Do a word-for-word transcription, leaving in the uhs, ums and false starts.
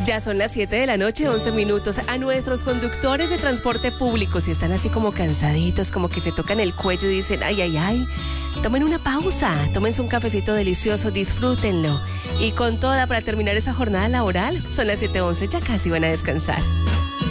Ya son las siete de la noche, once minutos. A nuestros conductores de transporte público, si están así como cansaditos, como que se tocan el cuello y dicen, ay, ay, ay, tomen una pausa, tómense un cafecito delicioso, disfrútenlo. Y con toda para terminar esa jornada laboral, son las siete once, ya casi van a descansar.